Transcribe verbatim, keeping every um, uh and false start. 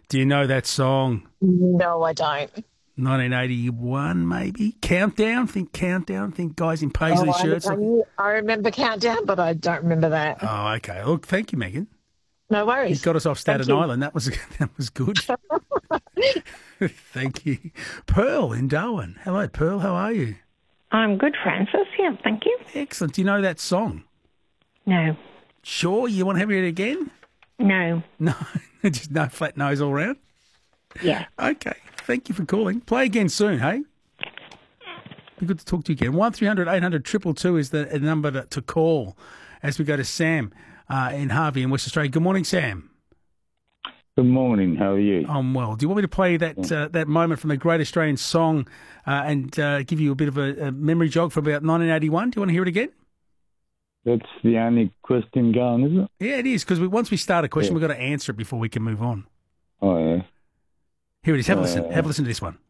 Do you know that song? No, I don't. nineteen eighty-one, maybe? Countdown? Think Countdown? Think guys in paisley Oh, shirts? I, Looking... I, I remember Countdown, but I don't remember that. Oh, okay. Look, thank you, Megan. No You worries. got us off Staten Island. That was that was good. Thank you. Pearl in Darwin. Hello, Pearl. How are you? I'm good, Francis. Yeah, thank you. Excellent. Do you know that song? No. Sure. You want to hear it again? No. No. Just no flat nose all round? Yeah. Okay. Thank you for calling. Play again soon, hey? Be good to talk to you again. one three hundred eight hundred two two two is the number to, to call as we go to Sam uh, in Harvey in West Australia. Good morning, Sam. Good morning. How are you? I'm well. Do you want me to play that uh, that moment from the Great Australian Song uh, and uh, give you a bit of a, a memory jog from about nineteen eighty-one? Do you want to hear it again? That's the only question going, isn't it? Yeah, it is, because we, once we start a question, Yeah. we've got to answer it before we can move on. Oh, yeah. Here it is. Have a Uh, listen. Have a listen to this one.